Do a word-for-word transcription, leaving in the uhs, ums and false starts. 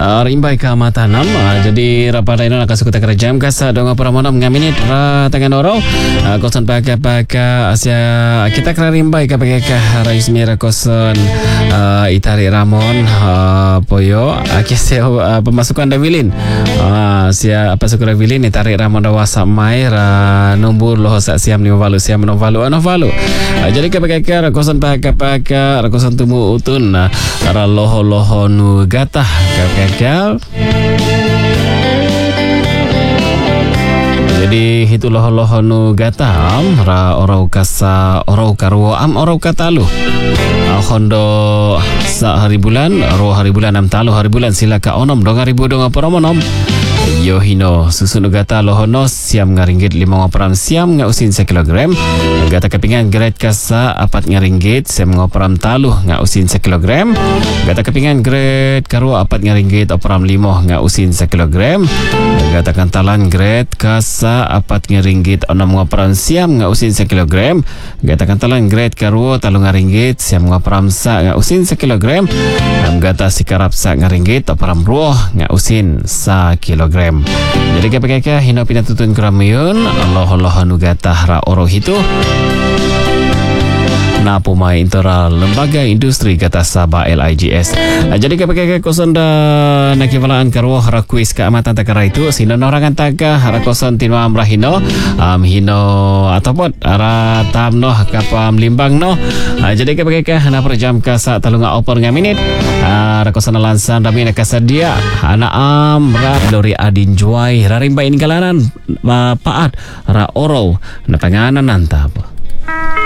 uh, rimbai ke matanam. Uh, jadi rapada ino nak suku tak kerja kasa dong pramonam ngaminit ra tangan oro. Uh, kosan pakai pakai asia kita kena rimbai ke pakai ke rais mira kosan uh, itari ramon uh, poyo akise uh, pemasukan dawilin. Uh, sia apa suku dawilin itari ramon dawasa mai ra nombor loh sak siam ni valu siam no valu ano valu. Uh, jadi ke pakai ke kosan pakai pakai kosan tumu utun uh, ra loho loho nu gatah gagal. Jadi itu loho-loho nu gatam ra orau kasa orau karwo am orau katalu hondo sa hari bulan ro hari bulan am talu hari bulan silaka onom dong ribu dong promonom yo hino susu nu gata lohono siam ngaringgit lima ngoperam siam nga usin sekilogram gata kepingan grade kasa apat ngaringgit siam ngoperam talu nga usin sekilogram gata kepingan grade karo apat ngaringgit operam limo nga usin sekilogram gata kantalan grade kasa apat ngaringgit onom ngoperam siam nga usin sekilogram gata kantalan grade karo talu ngaringgit siam ngoperam sa nga usin sekilogram gata sikarap sa ngaringgit operam ruo nga usin sa kilogram. Jadi kaya-kaya hina pinatutun keramyun Allah Allah nugata ra oro itu na pumai intera lembaga industri kata Sabah L I G S. Jadi kaya-kaya kosan da nakiwalaan karwo ra kuis keamatan takara itu sino norangan taga ra kosan tinwa amrahino am hino ataupun ara tamno kapam limbang no. Jadi kaya-kaya hana perjam kasa talunga opor ngaminit ra kosan lansan rami nakasadia ana am ra dori adin juai ra rimba ini galanan paat ra oro na panganan nantap.